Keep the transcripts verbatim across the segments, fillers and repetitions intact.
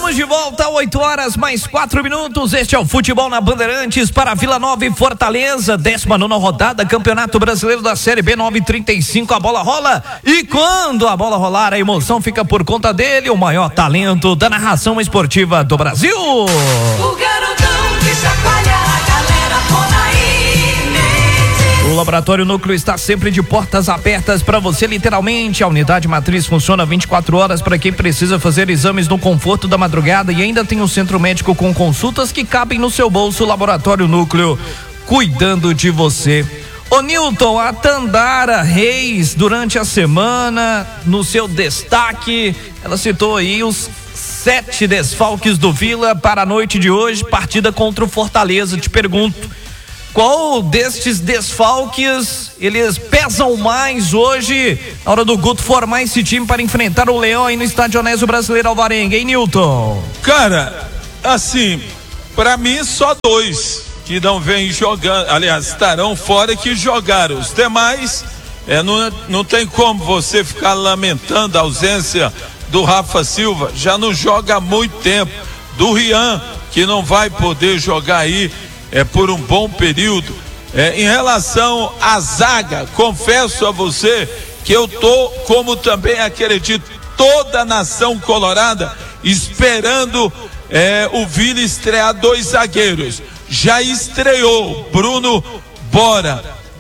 Estamos de volta, oito horas mais quatro minutos. Este é o Futebol na Bandeirantes para Vila Nova e Fortaleza, décima nona rodada, Campeonato Brasileiro da Série B, nove e trinta e cinco, a bola rola. E quando a bola rolar, a emoção fica por conta dele, o maior talento da narração esportiva do Brasil. O garotão que chacoalha a galera toda aí. O Laboratório Núcleo está sempre de portas abertas para você, literalmente. A unidade matriz funciona vinte e quatro horas para quem precisa fazer exames no conforto da madrugada, e ainda tem um centro médico com consultas que cabem no seu bolso. Laboratório Núcleo, cuidando de você. Ô Nilton, a Tandara Reis, durante a semana, no seu destaque, ela citou aí os sete desfalques do Vila para a noite de hoje, partida contra o Fortaleza. Te pergunto, qual destes desfalques eles pesam mais hoje na hora do Guto formar esse time para enfrentar o Leão aí no Estádio Onésio Brasileiro Alvarenga, hein, Nilton? Cara, assim, pra mim só dois que não vêm jogando, aliás, estarão fora, que jogaram. Os demais, é, não, não tem como você ficar lamentando a ausência do Rafa Silva, já não joga há muito tempo, do Rian, que não vai poder jogar aí é por um bom período. É, em relação à zaga, confesso a você que eu tô, como também acredito toda a nação colorada, esperando é, o Vila estrear dois zagueiros. Já estreou Bruno Bora,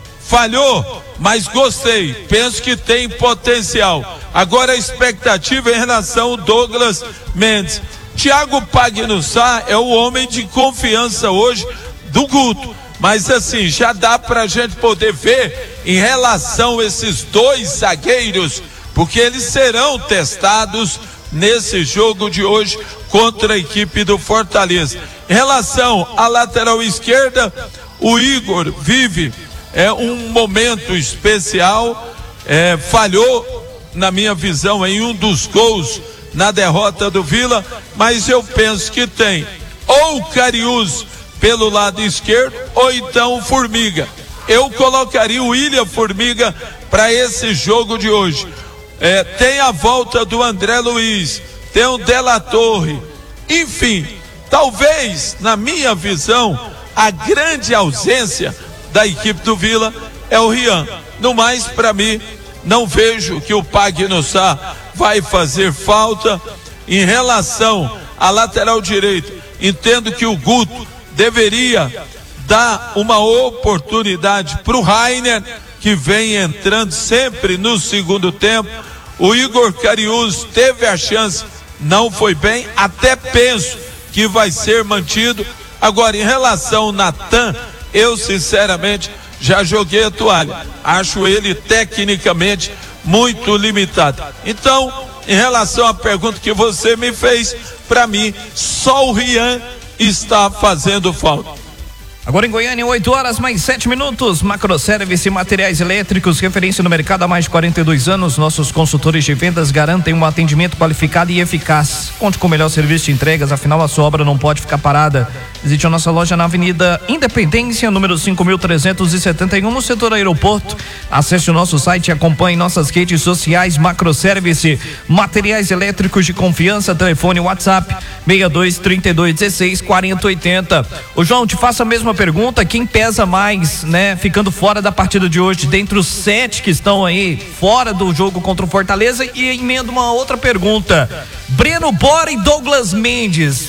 falhou, mas gostei, penso que tem potencial. Agora a expectativa em relação ao Douglas Mendes. Thiago Pagnussá é o homem de confiança hoje do Guto, mas assim, já dá pra gente poder ver em relação a esses dois zagueiros, porque eles serão testados nesse jogo de hoje contra a equipe do Fortaleza. Em relação à lateral esquerda, o Igor vive é um momento especial, é, falhou na minha visão em um dos gols na derrota do Vila, mas eu penso que tem ou o Cariús pelo lado esquerdo, ou então o Formiga. Eu colocaria o William Formiga para esse jogo de hoje. É, tem a volta do André Luiz, tem o Della Torre, enfim, talvez, na minha visão, a grande ausência da equipe do Vila é o Rian. No mais, para mim, não vejo que o Pagnussá vai fazer falta. Em relação à lateral direita, entendo que o Guto deveria dar uma oportunidade para o Rainer, que vem entrando sempre no segundo tempo. O Igor Cariús teve a chance, não foi bem, até penso que vai ser mantido. Agora, em relação ao Natan, eu sinceramente já joguei a toalha, acho ele tecnicamente muito limitado. Então, em relação à pergunta que você me fez, para mim só o Rian está fazendo falta. Agora em Goiânia, oito horas mais sete minutos. Macroservice Materiais Elétricos, referência no mercado há mais de quarenta e dois anos. Nossos consultores de vendas garantem um atendimento qualificado e eficaz. Conte com o melhor serviço de entregas, afinal a sua obra não pode ficar parada. Visite a nossa loja na Avenida Independência, número cinco mil trezentos e setenta e um, no setor aeroporto. Acesse o nosso site e acompanhe nossas redes sociais. Macroservice Materiais Elétricos de confiança. Telefone WhatsApp seis dois, trinta e dois, dezesseis, quarenta, oitenta. Ô João, te faço a mesma pergunta, quem pesa mais, né, ficando fora da partida de hoje, dentre os sete que estão aí fora do jogo contra o Fortaleza? E emendo uma outra pergunta: Breno Bora e Douglas Mendes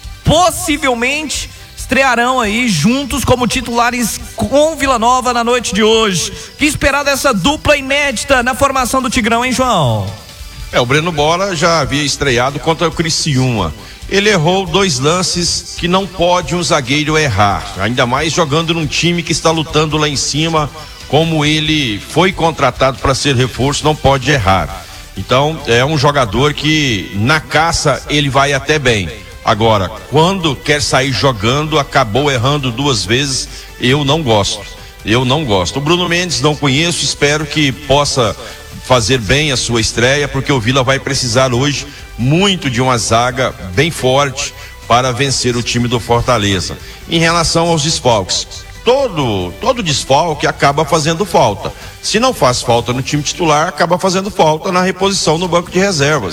possivelmente estrearão aí juntos como titulares com Vila Nova na noite de hoje. Que esperar dessa dupla inédita na formação do Tigrão, hein, João? É, o Breno Bora já havia estreado contra o Criciúma. Ele errou dois lances que não pode um zagueiro errar, ainda mais jogando num time que está lutando lá em cima, como ele foi contratado para ser reforço, não pode errar. Então é um jogador que na caça ele vai até bem. Agora, quando quer sair jogando, acabou errando duas vezes. Eu não gosto, eu não gosto. O Bruno Mendes não conheço, espero que possa fazer bem a sua estreia, porque o Vila vai precisar hoje muito de uma zaga bem forte para vencer o time do Fortaleza. Em relação aos desfalques, todo, todo desfalque acaba fazendo falta. Se não faz falta no time titular, acaba fazendo falta na reposição no banco de reservas.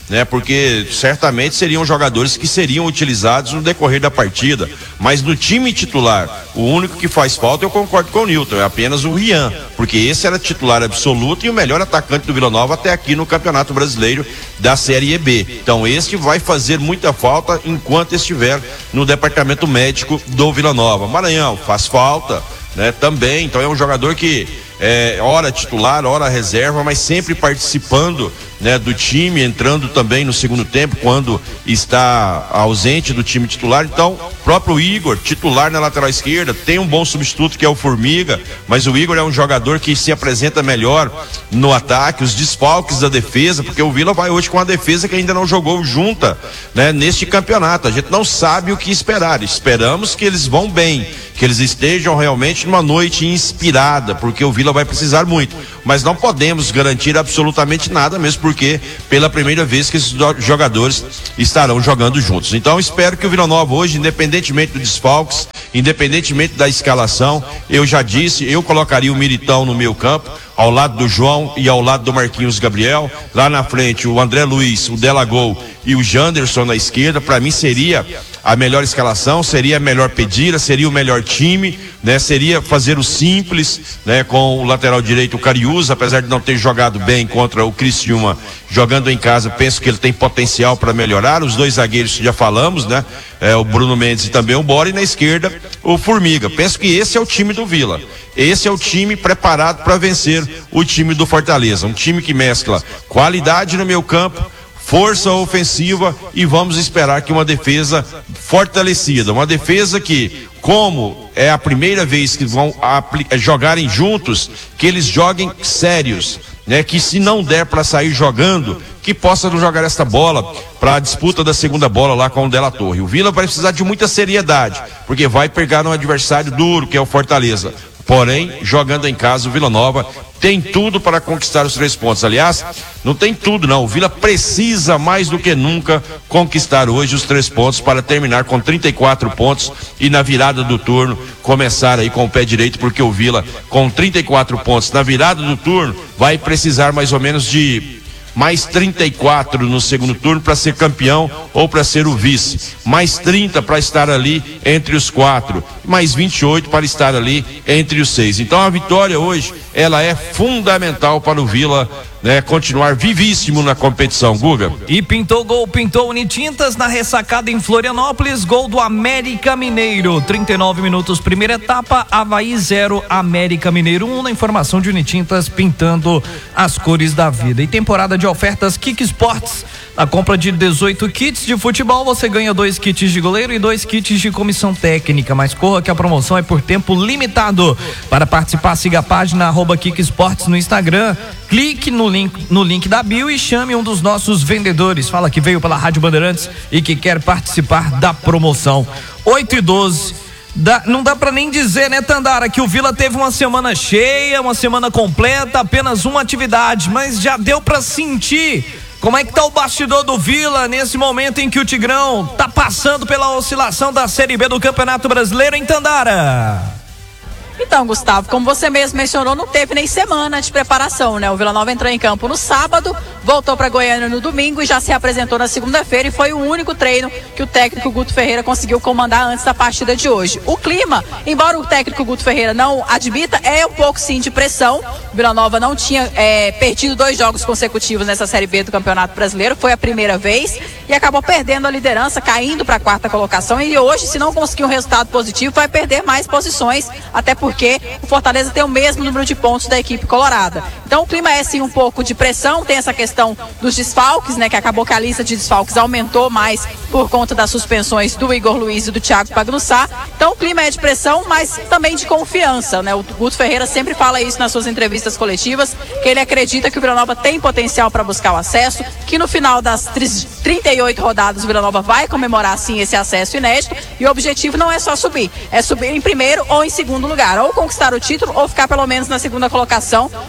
né? Porque certamente seriam jogadores que seriam utilizados no decorrer da partida, mas no time titular, o único que faz falta, eu concordo com o Nilton, é apenas o Rian, porque esse era titular absoluto e o melhor atacante do Vila Nova até aqui no Campeonato Brasileiro da Série B. Então este vai fazer muita falta enquanto estiver no departamento médico do Vila Nova. Maranhão faz falta, né? Também, então é um jogador que é hora titular, hora reserva, mas sempre participando, né, do time, entrando também no segundo tempo quando está ausente do time titular. Então, próprio Igor, titular na lateral esquerda, tem um bom substituto que é o Formiga, mas o Igor é um jogador que se apresenta melhor no ataque, os desfalques da defesa, porque o Vila vai hoje com a defesa que ainda não jogou junta, né, neste campeonato. A gente não sabe o que esperar, esperamos que eles vão bem, que eles estejam realmente numa noite inspirada, porque o Vila vai precisar muito, mas não podemos garantir absolutamente nada, mesmo porque pela primeira vez que esses jogadores estarão jogando juntos. Então espero que o Vila Nova hoje, independentemente do desfalques, independentemente da escalação, eu já disse, eu colocaria o Militão no meu campo, ao lado do João e ao lado do Marquinhos Gabriel, lá na frente o André Luiz, o Delagol e o Janderson na esquerda. Para mim seria a melhor escalação, seria a melhor pedida, seria o melhor time, né? Seria fazer o simples, né? Com o lateral direito, o Cariús, apesar de não ter jogado bem contra o Criciúma, jogando em casa, penso que ele tem potencial para melhorar. Os dois zagueiros já falamos, né? É, o Bruno Mendes e também o Bora, e na esquerda o Formiga. Penso que esse é o time do Vila. Esse é o time preparado para vencer o time do Fortaleza. Um time que mescla qualidade no meio campo, força ofensiva, e vamos esperar que uma defesa fortalecida, uma defesa que, como é a primeira vez que vão jogarem juntos, que eles joguem sérios, né? Que se não der para sair jogando, que possa não jogar esta bola para a disputa da segunda bola lá com o Della Torre. O Vila vai precisar de muita seriedade, porque vai pegar um adversário duro, que é o Fortaleza. Porém, jogando em casa, o Vila Nova tem tudo para conquistar os três pontos. Aliás, não tem tudo não, o Vila precisa mais do que nunca conquistar hoje os três pontos para terminar com trinta e quatro pontos e na virada do turno começar aí com o pé direito, porque o Vila com trinta e quatro pontos na virada do turno vai precisar mais ou menos de mais trinta e quatro no segundo turno para ser campeão ou para ser o vice, mais trinta para estar ali entre os quatro, mais vinte e oito para estar ali entre os seis. Então a vitória hoje, ela é fundamental para o Vila, né, continuar vivíssimo na competição. Guga. E pintou gol, pintou Unitintas na ressacada em Florianópolis, gol do América Mineiro, trinta e nove minutos, primeira etapa, Avaí zero, América Mineiro um, na informação de Unitintas pintando as cores da vida. E temporada de ofertas Kik Sports, na compra de dezoito kits de futebol, você ganha dois kits de goleiro e dois kits de comissão técnica, mas corra que a promoção é por tempo limitado. Para participar, siga a página arroba Kik Sports no Instagram, clique no link, no link da bio e chame um dos nossos vendedores. Fala que veio pela Rádio Bandeirantes e que quer participar da promoção. oito e doze. Dá, não dá pra nem dizer, né, Tandara, que o Vila teve uma semana cheia, uma semana completa, apenas uma atividade, mas já deu pra sentir como é que tá o bastidor do Vila nesse momento em que o Tigrão tá passando pela oscilação da Série B do Campeonato Brasileiro, em Tandara. Então, Gustavo, como você mesmo mencionou, não teve nem semana de preparação, né? O Vila Nova entrou em campo no sábado, voltou para Goiânia no domingo e já se apresentou na segunda-feira, e foi o único treino que o técnico Guto Ferreira conseguiu comandar antes da partida de hoje. O clima, embora o técnico Guto Ferreira não admita, é um pouco sim de pressão. O Vila Nova não tinha é, perdido dois jogos consecutivos nessa Série B do Campeonato Brasileiro, foi a primeira vez, e acabou perdendo a liderança, caindo para a quarta colocação, e hoje, se não conseguir um resultado positivo, vai perder mais posições, até por porque o Fortaleza tem o mesmo número de pontos da equipe colorada. Então o clima é sim um pouco de pressão, tem essa questão dos desfalques, né, que acabou que a lista de desfalques aumentou mais por conta das suspensões do Igor Luiz e do Thiago Pagnussá. Então o clima é de pressão, mas também de confiança, né? O Guto Ferreira sempre fala isso nas suas entrevistas coletivas, que ele acredita que o Vila Nova tem potencial para buscar o acesso, que no final das trinta e oito rodadas o Vila Nova vai comemorar sim esse acesso inédito, e o objetivo não é só subir, é subir em primeiro ou em segundo lugar, ou conquistar o título ou ficar pelo menos na segunda colocação. Guto Ferreira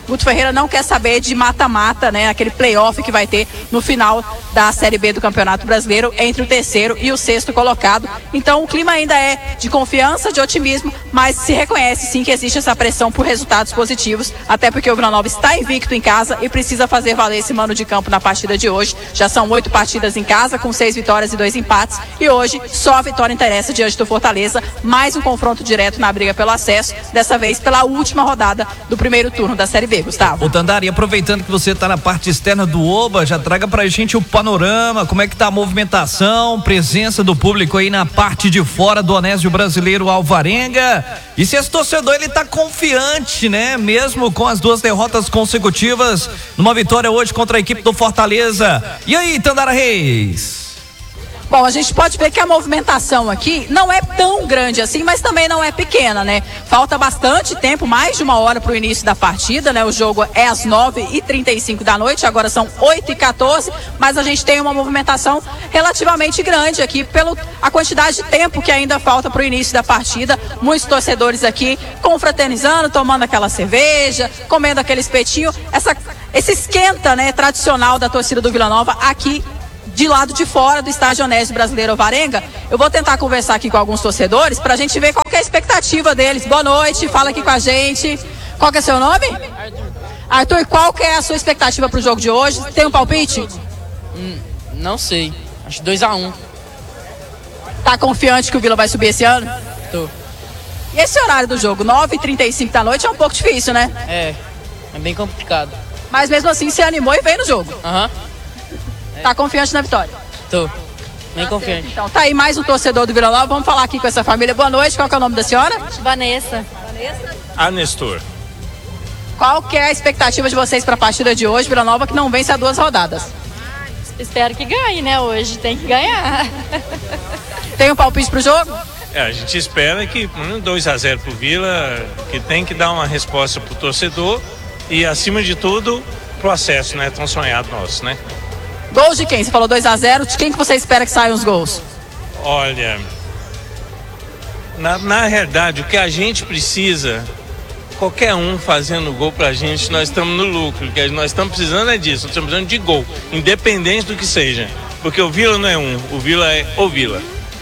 Ferreira não quer saber de mata-mata, né? Aquele playoff que vai ter no final da Série B do Campeonato Brasileiro entre o terceiro e o sexto colocado. Então o clima ainda é de confiança, de otimismo, mas se reconhece sim que existe essa pressão por resultados positivos, até porque o Vila Nova está invicto em casa e precisa fazer valer esse mano de campo na partida de hoje. Já são oito partidas em casa, com seis vitórias e dois empates, e hoje só a vitória interessa diante do Fortaleza, mais um confronto direto na briga pelo acesso, dessa vez pela última rodada do primeiro turno da Série B, Gustavo. Ô Tandara, e aproveitando que você está na parte externa do Oba, já traga pra gente o panorama, como é que tá a movimentação, presença do público aí na parte de fora do Onésio Brasileiro Alvarenga, e se esse torcedor ele tá confiante, né, mesmo com as duas derrotas consecutivas, numa vitória hoje contra a equipe do Fortaleza. E aí, Tandara Reis? Bom, a gente pode ver que a movimentação aqui não é tão grande assim, mas também não é pequena, né? Falta bastante tempo, mais de uma hora para o início da partida, né? O jogo é às nove e trinta e cinco da noite, agora são oito e quatorze, mas a gente tem uma movimentação relativamente grande aqui pela a quantidade de tempo que ainda falta para o início da partida. Muitos torcedores aqui confraternizando, tomando aquela cerveja, comendo aquele espetinho, essa, esse esquenta, né, tradicional da torcida do Vila Nova aqui de lado de fora do estádio Onésio Brasileiro Alvarenga. Eu vou tentar conversar aqui com alguns torcedores pra gente ver qual que é a expectativa deles. Boa noite, fala aqui com a gente. Qual que é seu nome? Arthur. Arthur, qual que é a sua expectativa pro jogo de hoje? Tem um palpite? Hum, não sei, acho dois a um. Tá confiante que o Vila vai subir esse ano? Tô. E esse horário do jogo, nove e trinta e cinco da noite, é um pouco difícil, né? É, é bem complicado. Mas mesmo assim se animou e veio no jogo. Aham. Uhum. Tá confiante na vitória? Tô, bem tá confiante. Certo, então, tá aí mais um torcedor do Vila Nova, vamos falar aqui com essa família. Boa noite, qual que é o nome da senhora? Vanessa. Vanessa? Anestor. Qual que é a expectativa de vocês para a partida de hoje, Vila Nova, que não vence há duas rodadas? Espero que ganhe, né, hoje, tem que ganhar. Tem um palpite pro jogo? É, a gente espera que um dois a zero pro Vila, que tem que dar uma resposta pro torcedor e, acima de tudo, pro acesso, né, tão sonhado nosso, né? Gols de quem? Você falou dois a zero, de quem que você espera que saiam os gols? Olha, na, na realidade, o que a gente precisa, qualquer um fazendo gol pra gente, nós estamos no lucro, o que nós estamos precisando é disso, nós estamos precisando de gol, independente do que seja, porque o Vila não é um, o Vila é o Vila.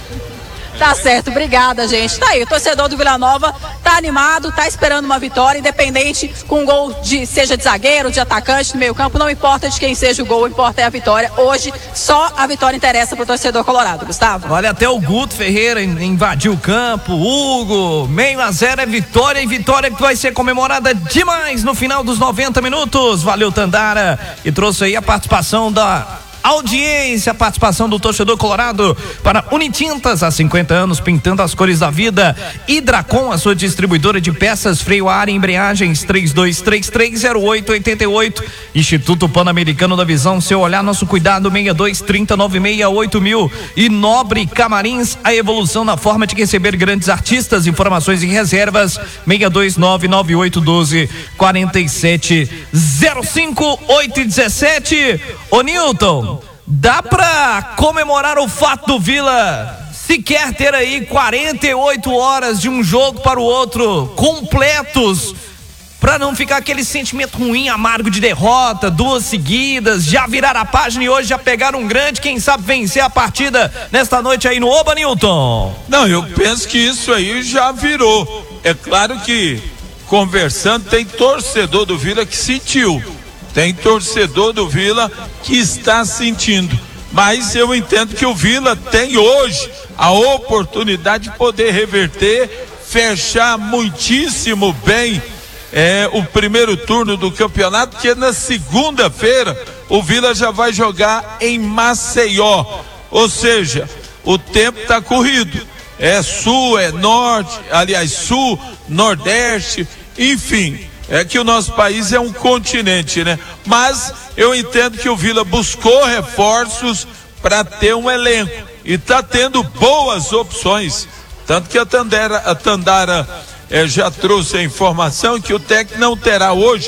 Tá certo, obrigada, gente. Tá aí, o torcedor do Vila Nova tá animado, tá esperando uma vitória, independente com um gol de, seja de zagueiro, de atacante, no meio campo, não importa de quem seja o gol, importa é a vitória. Hoje, só a vitória interessa pro torcedor colorado, Gustavo. Olha, até o Guto Ferreira invadiu o campo, Hugo, meio a zero é vitória, e vitória que vai ser comemorada demais no final dos noventa minutos. Valeu, Tandara, e trouxe aí a participação da audiência, a participação do torcedor colorado para Unitintas, há cinquenta anos pintando as cores da vida. Hidracom, a sua distribuidora de peças, freio a ar e embreagens, três dois três três zero oito oito oito. Instituto Pan-Americano da Visão, seu olhar, nosso cuidado, seis dois três zero nove seis oito mil. E Nobre Camarins, a evolução na forma de receber grandes artistas. Informações e reservas, seis dois nove nove oito um dois quatro sete zero cinco oito um sete. Ô Nilton, dá pra comemorar o fato do Vila se quer ter aí quarenta e oito horas de um jogo para o outro completos, pra não ficar aquele sentimento ruim, amargo de derrota, duas seguidas, já virar a página e hoje já pegar um grande, quem sabe vencer a partida nesta noite aí no Oba, Nilton? Não, eu penso que isso aí já virou. É claro que, conversando, tem torcedor do Vila que sentiu. Tem torcedor do Vila que está sentindo, mas eu entendo que o Vila tem hoje a oportunidade de poder reverter, fechar muitíssimo bem é, o primeiro turno do campeonato, porque na segunda-feira o Vila já vai jogar em Maceió, ou seja, o tempo está corrido, é sul, é norte, aliás sul, nordeste, enfim. É que o nosso país é um continente, né? Mas eu entendo que o Vila buscou reforços para ter um elenco e está tendo boas opções. Tanto que a Tandara, a Tandara eh, já trouxe a informação que o técnico não terá hoje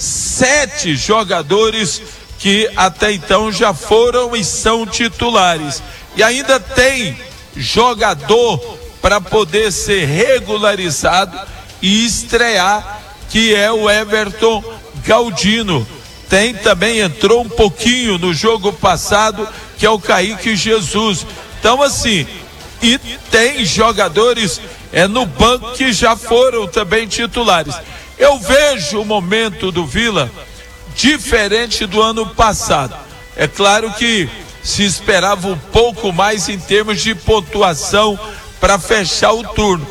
sete jogadores que até então já foram e são titulares. E ainda tem jogador para poder ser regularizado e estrear, que é o Everton Galdino. Tem também, entrou um pouquinho no jogo passado, que é o Kaique Jesus. Então, assim, e tem jogadores é, no banco que já foram também titulares. Eu vejo o momento do Vila diferente do ano passado. É claro que se esperava um pouco mais em termos de pontuação para fechar o turno,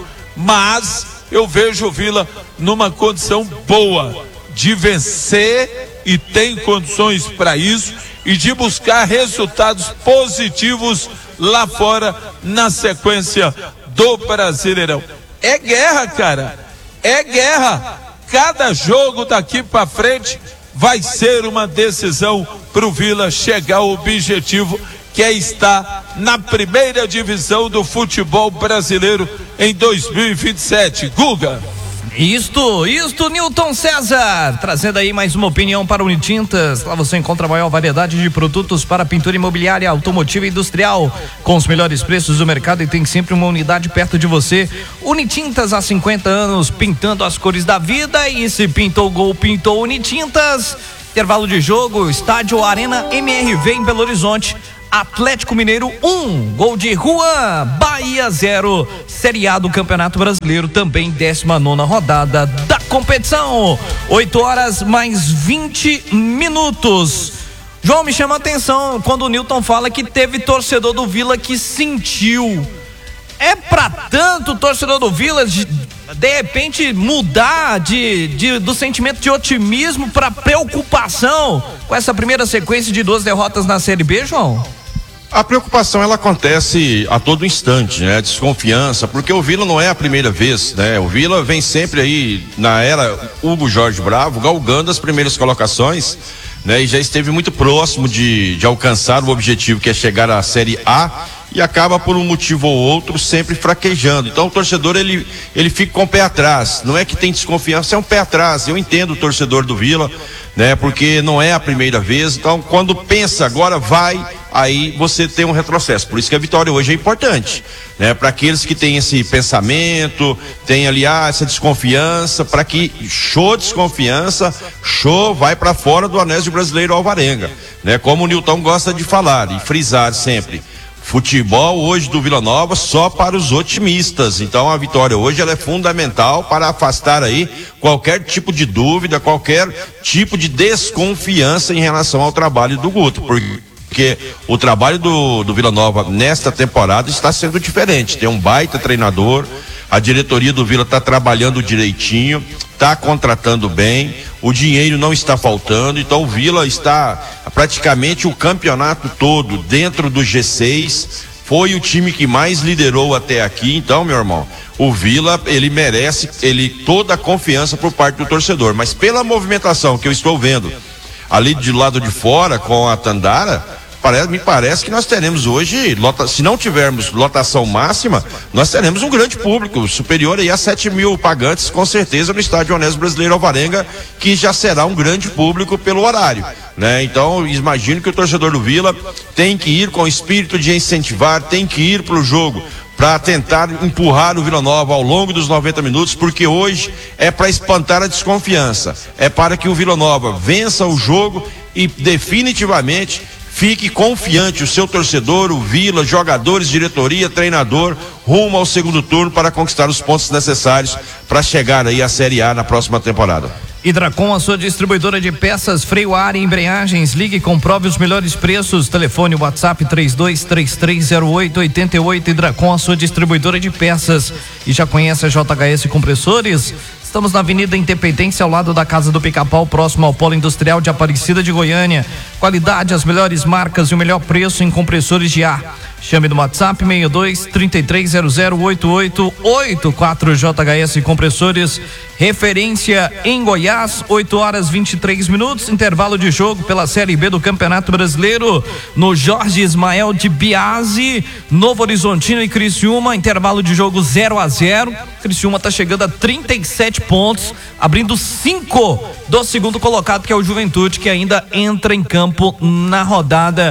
mas eu vejo o Vila numa condição boa de vencer e tem condições para isso e de buscar resultados positivos lá fora na sequência do Brasileirão. É guerra, cara, é guerra. Cada jogo daqui para frente vai ser uma decisão para o Vila chegar ao objetivo, que é estar na primeira divisão do futebol brasileiro em dois mil e vinte e sete. Guga. Isto, isto, Newton César, trazendo aí mais uma opinião para o Unitintas. Lá você encontra a maior variedade de produtos para pintura imobiliária, automotiva e industrial, com os melhores preços do mercado, e tem sempre uma unidade perto de você. Unitintas há cinquenta anos, pintando as cores da vida, e se pintou gol, pintou Unitintas. Intervalo de jogo, estádio Arena M R V em Belo Horizonte. Atlético Mineiro um, gol de Juan, Bahia zero, Série A do Campeonato Brasileiro, também décima nona rodada da competição. oito horas mais vinte minutos. João, me chama a atenção quando o Newton fala que teve torcedor do Vila que sentiu. É pra tanto o torcedor do Vila de, de repente mudar de, de, do sentimento de otimismo para preocupação com essa primeira sequência de duas derrotas na Série B, João? A preocupação, ela acontece a todo instante, né? Desconfiança, porque o Vila não é a primeira vez, né? O Vila vem sempre aí, na era Hugo Jorge Bravo, galgando as primeiras colocações, né? E já esteve muito próximo de, de alcançar o objetivo, que é chegar à Série A, e acaba por um motivo ou outro sempre fraquejando. Então o torcedor, ele, ele fica com o pé atrás. Não é que tem desconfiança, é um pé atrás. Eu entendo o torcedor do Vila, né? Porque não é a primeira vez. Então quando pensa agora vai, aí você tem um retrocesso. Por isso que a vitória hoje é importante, né? Para aqueles que têm esse pensamento, tem ali ah, essa desconfiança, para que show desconfiança, show vai para fora do Anésio Brasileiro Alvarenga, né? Como o Newton gosta de falar e frisar sempre. Futebol hoje do Vila Nova só para os otimistas. Então a vitória hoje ela é fundamental para afastar aí qualquer tipo de dúvida, qualquer tipo de desconfiança em relação ao trabalho do Guto, porque o trabalho do, do Vila Nova nesta temporada está sendo diferente. Tem um baita treinador, a diretoria do Vila está trabalhando direitinho, está contratando bem, o dinheiro não está faltando, então o Vila está praticamente o campeonato todo dentro do G seis, foi o time que mais liderou até aqui. Então, meu irmão, o Vila, ele merece ele toda a confiança por parte do torcedor, mas pela movimentação que eu estou vendo ali do lado de fora com a Tandara, Parece, me parece que nós teremos hoje, lota, se não tivermos lotação máxima, nós teremos um grande público, superior aí a sete mil pagantes, com certeza, no estádio Anésio Brasileiro Alvarenga, que já será um grande público pelo horário, né? Então, imagino que o torcedor do Vila tem que ir com o espírito de incentivar, tem que ir para o jogo, para tentar empurrar o Vila Nova ao longo dos noventa minutos, porque hoje é para espantar a desconfiança, é para que o Vila Nova vença o jogo e definitivamente fique confiante o seu torcedor, o Vila, jogadores, diretoria, treinador, rumo ao segundo turno para conquistar os pontos necessários para chegar aí à Série A na próxima temporada. Hidracom, a sua distribuidora de peças, freio a ar e embreagens. Ligue e comprove os melhores preços. Telefone WhatsApp três dois três três zero oito oito oito. Hidracom, a sua distribuidora de peças. E já conhece a J H S Compressores? Estamos na Avenida Independência, ao lado da Casa do Pica-Pau, próximo ao Polo Industrial de Aparecida de Goiânia. Qualidade, as melhores marcas e o melhor preço em compressores de ar. Chame no WhatsApp seis dois três três zero zero oito oito oito quatro. J H S Compressores, referência em Goiás. Oito horas vinte e três minutos, intervalo de jogo pela Série B do Campeonato Brasileiro, no Jorge Ismael de Biasi, Novo Horizontino e Criciúma. Intervalo de jogo zero a zero. Criciúma está chegando a trinta e sete pontos, abrindo cinco do segundo colocado, que é o Juventude, que ainda entra em campo na rodada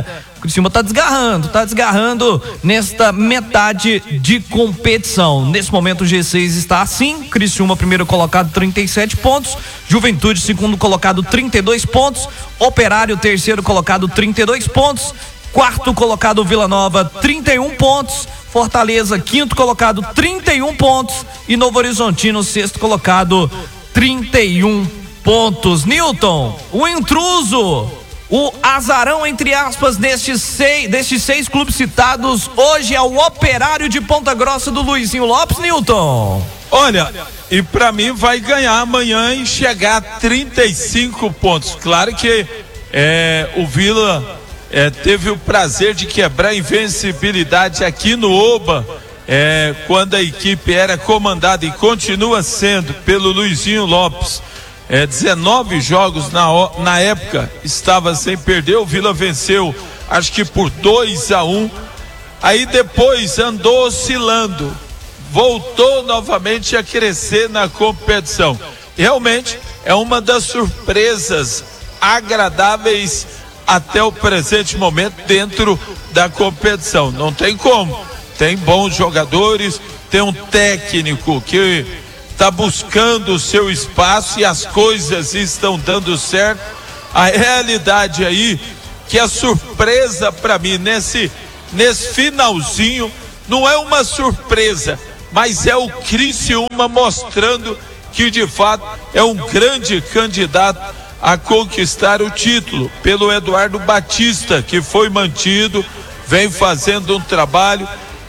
Criciúma tá desgarrando, tá desgarrando nesta metade de competição. Nesse momento o G seis está assim, Criciúma primeiro colocado trinta e sete pontos, Juventude segundo colocado trinta e dois pontos, Operário terceiro colocado trinta e dois pontos, quarto colocado Vila Nova trinta e um pontos, Fortaleza quinto colocado trinta e um pontos e Novo Horizontino sexto colocado trinta e um pontos. Newton, o intruso, o azarão, entre aspas, destes seis, destes seis clubes citados, hoje é o Operário de Ponta Grossa do Luizinho Lopes, Newton. Olha, e pra mim vai ganhar amanhã e chegar a trinta e cinco pontos. Claro que é, o Vila é, teve o prazer de quebrar a invencibilidade aqui no Oba, é, quando a equipe era comandada e continua sendo pelo Luizinho Lopes. É, dezenove jogos na, na época estava sem perder, o Vila venceu acho que por dois a um, aí depois andou oscilando, voltou novamente a crescer na competição. Realmente é uma das surpresas agradáveis até o presente momento dentro da competição. Não tem como, tem bons jogadores, tem um técnico que está buscando o seu espaço e as coisas estão dando certo. A realidade aí, que a surpresa para mim nesse, nesse finalzinho, não é uma surpresa, mas é o Criciúma mostrando que de fato é um grande candidato a conquistar o título, pelo Eduardo Batista, que foi mantido, vem fazendo um trabalho,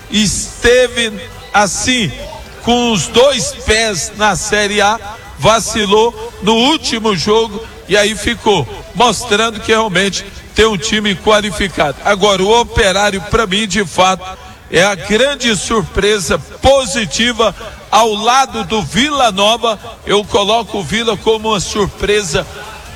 esteve assim com os dois pés na Série A, vacilou no último jogo e aí ficou, mostrando que realmente tem um time qualificado. Agora, o Operário, para mim, de fato, é a grande surpresa positiva ao lado do Vila Nova. Eu coloco o Vila como uma surpresa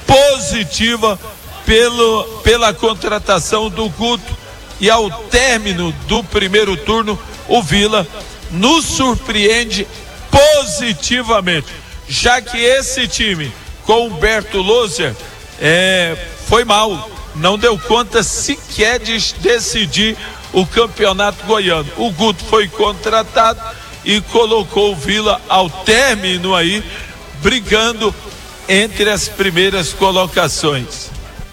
positiva pelo, pela contratação do Guto, e ao término do primeiro turno, o Vila nos surpreende positivamente, já que esse time com Humberto Loser é, foi mal, não deu conta sequer de decidir o campeonato goiano. O Guto foi contratado e colocou o Vila ao término aí, brigando entre as primeiras colocações.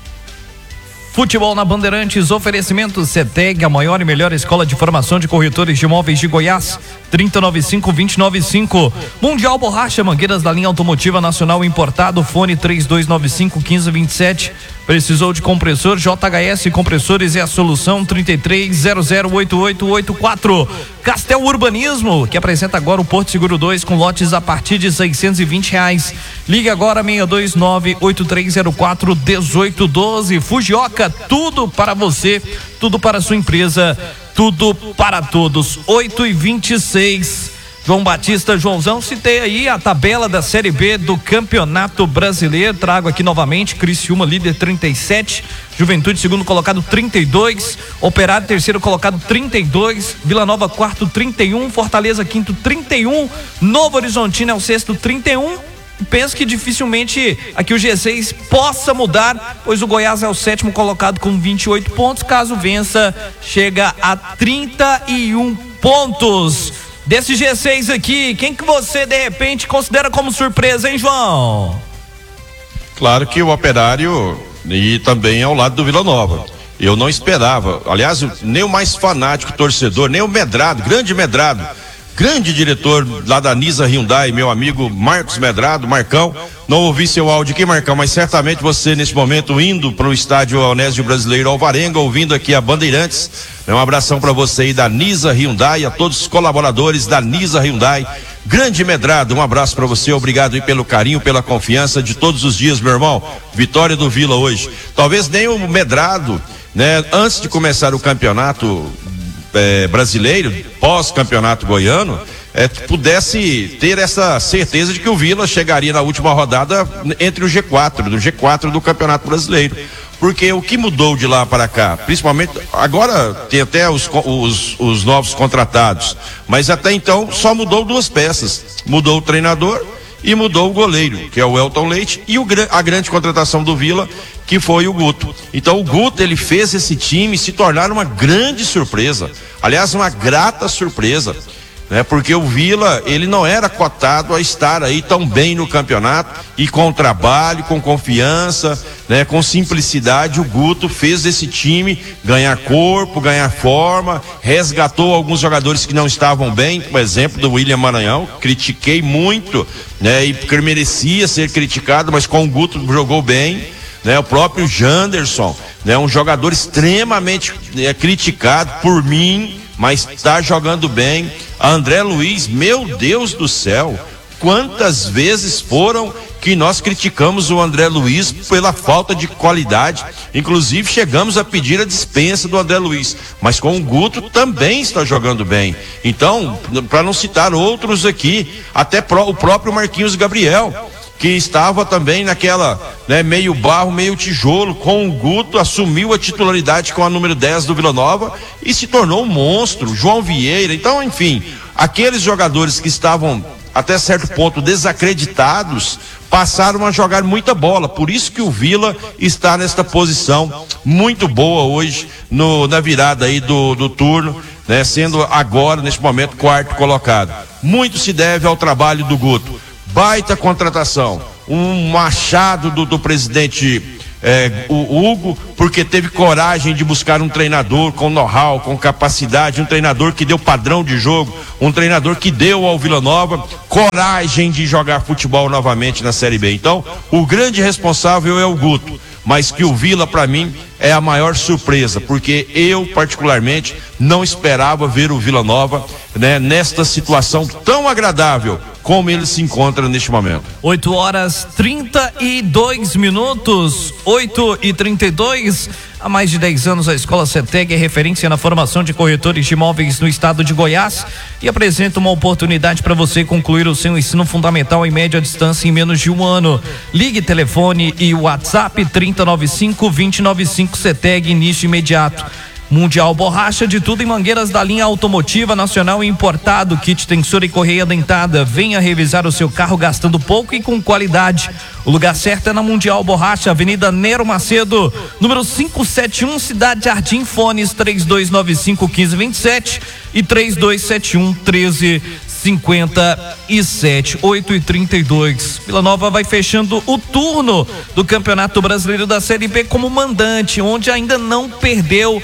Futebol na Bandeirantes, oferecimento CETEG, a maior e melhor escola de formação de corretores de imóveis de Goiás, trinta e nove cinco, vinte e nove cinco. Mundial Borracha, mangueiras da linha automotiva nacional importado, fone três dois nove cinco, um cinco dois sete. Precisou de compressor? J H S Compressores é a solução, trinta e três zero zero oito oito oito quatro. Castel Urbanismo, que apresenta agora o Porto Seguro dois com lotes a partir de seiscentos e vinte reais. Ligue agora seis dois nove, oito três zero quatro, um oito um dois. Fujioka, tudo para você, tudo para a sua empresa, tudo para todos. oito e vinte e seis. João Batista, Joãozão, citei aí a tabela da Série B do Campeonato Brasileiro, trago aqui novamente: Criciúma líder trinta e sete, Juventude segundo colocado trinta e dois, Operário terceiro colocado trinta e dois, Vila Nova quarto trinta e um, Fortaleza quinto trinta e um, Novo Horizontino é o sexto trinta e um. Penso que dificilmente aqui o G seis possa mudar, pois o Goiás é o sétimo colocado com vinte e oito pontos, caso vença chega a trinta e um pontos. Desse G seis aqui, quem que você de repente considera como surpresa, hein, João? Claro que o Operário, e também ao lado do Vila Nova. Eu não esperava, aliás, nem o mais fanático torcedor, nem o Medrado, grande Medrado, grande diretor lá da Nisa Hyundai, meu amigo Marcos Medrado, Marcão. Não ouvi seu áudio aqui, Marcão, mas certamente você neste momento indo para o estádio Onésio Brasileiro Alvarenga, ouvindo aqui a Bandeirantes. Um abração para você aí da Nisa Hyundai, a todos os colaboradores da Nisa Hyundai. Grande Medrado, um abraço para você, obrigado aí pelo carinho, pela confiança de todos os dias, meu irmão. Vitória do Vila hoje. Talvez nem o Medrado, né, antes de começar o campeonato É, brasileiro, pós-campeonato goiano, é, pudesse ter essa certeza de que o Vila chegaria na última rodada entre o G quatro, do G quatro do Campeonato Brasileiro. Porque o que mudou de lá para cá, principalmente, agora tem até os, os, os novos contratados, mas até então só mudou duas peças. Mudou o treinador e mudou o goleiro, que é o Elton Leite, e o, a grande contratação do Vila, que foi o Guto. Então o Guto, ele fez esse time se tornar uma grande surpresa, aliás, uma grata surpresa, né? Porque o Vila, ele não era cotado a estar aí tão bem no campeonato, e com trabalho, com confiança, né? Com simplicidade, o Guto fez esse time ganhar corpo, ganhar forma, resgatou alguns jogadores que não estavam bem, por exemplo, do William Maranhão, critiquei muito, né? E merecia ser criticado, mas com o Guto jogou bem, né? O próprio Janderson, né? Um jogador extremamente é, criticado por mim, mas está jogando bem. André Luiz, meu Deus do céu, quantas vezes foram que nós criticamos o André Luiz pela falta de qualidade, inclusive chegamos a pedir a dispensa do André Luiz, mas com o Guto também está jogando bem. Então, para não citar outros aqui, até pro, o próprio Marquinhos Gabriel, que estava também naquela, né, meio barro, meio tijolo, com o Guto, assumiu a titularidade com a número dez do Vila Nova e se tornou um monstro. João Vieira, então, enfim, aqueles jogadores que estavam até certo ponto desacreditados passaram a jogar muita bola, por isso que o Vila está nesta posição muito boa hoje no, na virada aí do, do turno, né, sendo agora neste momento quarto colocado. Muito se deve ao trabalho do Guto. Baita contratação, um machado do, do presidente é, o Hugo, porque teve coragem de buscar um treinador com know-how, com capacidade, um treinador que deu padrão de jogo, um treinador que deu ao Vila Nova coragem de jogar futebol novamente na Série B. Então, o grande responsável é o Guto, mas que o Vila, para mim, é a maior surpresa, porque eu, particularmente, não esperava ver o Vila Nova, né, nesta situação tão agradável como ele se encontra neste momento. oito horas trinta e dois minutos, oito e trinta e dois. Há mais de dez anos, a Escola CETEG é referência na formação de corretores de imóveis no estado de Goiás e apresenta uma oportunidade para você concluir o seu ensino fundamental em média distância em menos de um ano. Ligue, telefone e WhatsApp trinta noventa e cinco, vinte e noventa e cinco CETEG, início imediato. Mundial Borracha, de tudo em mangueiras da linha automotiva nacional e importado, kit tensor e correia dentada. Venha revisar o seu carro gastando pouco e com qualidade. O lugar certo é na Mundial Borracha, Avenida Nero Macedo, número quinhentos e setenta e um, Cidade Jardim. Fones três dois nove cinco, um cinco dois sete e três dois sete um, um três cinquenta e sete. Oito e trinta e dois. Vila Nova vai fechando o turno do Campeonato Brasileiro da Série B como mandante, onde ainda não perdeu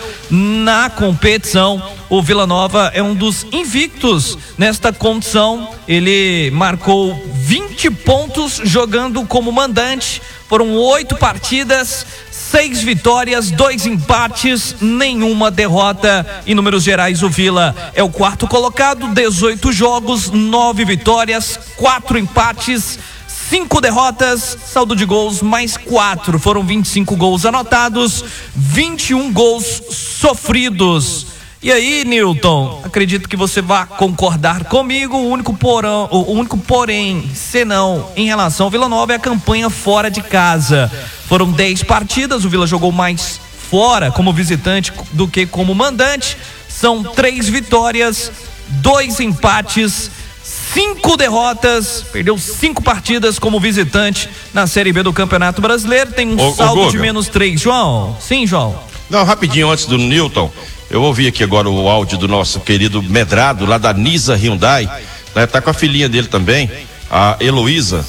na competição. O Vila Nova é um dos invictos nesta condição. Ele marcou vinte pontos jogando como mandante. Foram oito partidas, seis vitórias, dois empates, nenhuma derrota. Em números gerais, o Vila é o quarto colocado, dezoito jogos, nove vitórias, quatro empates, cinco derrotas, saldo de gols mais quatro. Foram vinte e cinco gols anotados, vinte e um gols sofridos. E aí, Newton, acredito que você vai concordar comigo. O único porão, o único porém, senão, em relação ao Vila Nova, é a campanha fora de casa. Foram dez partidas, o Vila jogou mais fora como visitante do que como mandante. São três vitórias, dois empates, cinco derrotas, perdeu cinco partidas como visitante na Série B do Campeonato Brasileiro. Tem um ô, saldo ô, de menos três. João? Sim, João? Não, rapidinho antes do Newton. Eu ouvi aqui agora o áudio do nosso querido Medrado, lá da Nisa Hyundai, né? Tá com a filhinha dele também, a Heloísa.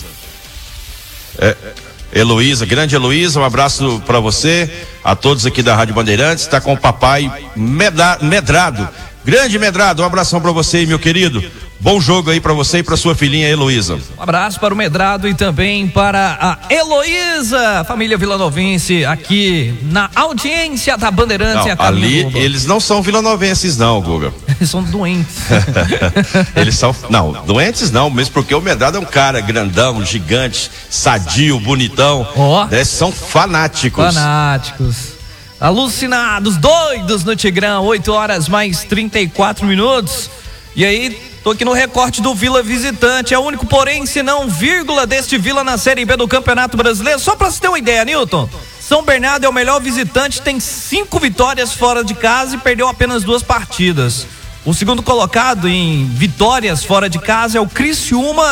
É, Heloísa, grande Heloísa, um abraço para você, a todos aqui da Rádio Bandeirantes. Tá com o papai Meda, Medrado. Grande Medrado, um abração para você, meu querido. Bom jogo aí para você e para sua filhinha Heloísa. Um abraço para o Medrado e também para a Heloísa, família vilanovense, aqui na audiência da Bandeirantes. Não, ali eles não são vilanovenses não, Guga. Eles são doentes. Eles são, não, doentes não, mesmo porque o Medrado é um cara grandão, gigante, sadio, bonitão. Ó, né? São fanáticos. Fanáticos. Alucinados, doidos no Tigrão. Oito horas mais trinta e quatro minutos. E aí, tô aqui no recorte do Vila visitante. É o único, porém, se não vírgula deste Vila na Série B do Campeonato Brasileiro. Só pra você ter uma ideia, Newton, São Bernardo é o melhor visitante, tem cinco vitórias fora de casa e perdeu apenas duas partidas. O segundo colocado em vitórias fora de casa é o Criciúma,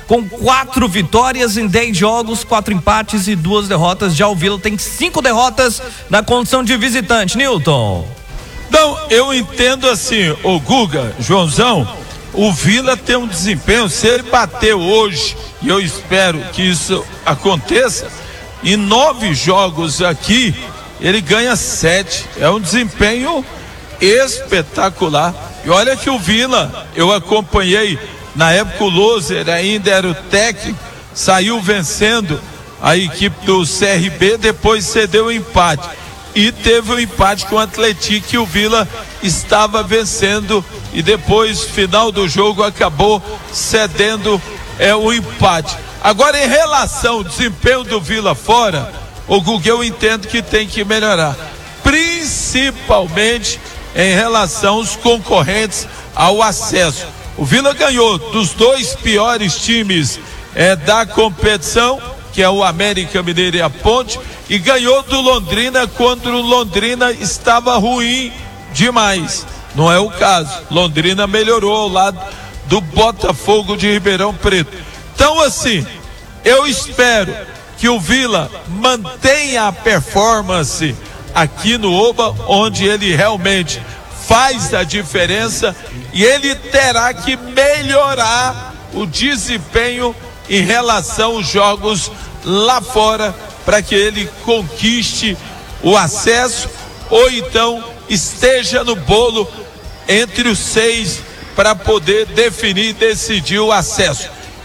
com quatro vitórias em dez jogos, quatro empates e duas derrotas. Já o Vila tem cinco derrotas na condição de visitante. Nilton. Não, eu entendo assim, o Guga, Joãozão, o Vila tem um desempenho, se ele bater hoje, e eu espero que isso aconteça, em nove jogos aqui, ele ganha sete. É um desempenho espetacular. E olha que o Vila, eu acompanhei, na época o Loser ainda era o técnico, saiu vencendo a equipe do C R B, depois cedeu o empate. E teve um empate com o Atlético que o Vila estava vencendo e depois, final do jogo, acabou cedendo é, o empate. Agora, em relação ao desempenho do Vila fora, o Guga, eu entendo que tem que melhorar, principalmente em relação aos concorrentes ao acesso. O Vila ganhou dos dois piores times é, da competição, que é o América Mineiro e a Ponte, e ganhou do Londrina quando o Londrina estava ruim demais. Não é o caso. Londrina melhorou ao lado do Botafogo de Ribeirão Preto. Então, assim, eu espero que o Vila mantenha a performance aqui no Oba, onde ele realmente faz a diferença, e ele terá que melhorar o desempenho em relação aos jogos lá fora, para que ele conquiste o acesso ou então esteja no bolo entre os seis para poder definir e decidir o acesso.